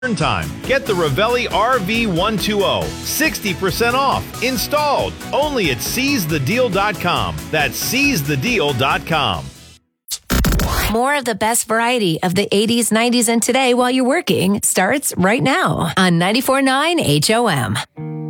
time. Get the Ravelli RV120, 60% off, installed, only at seizethedeal.com. That's seizethedeal.com. More of the best variety of the 80s, 90s, and today while you're working starts right now on 94.9 HOM.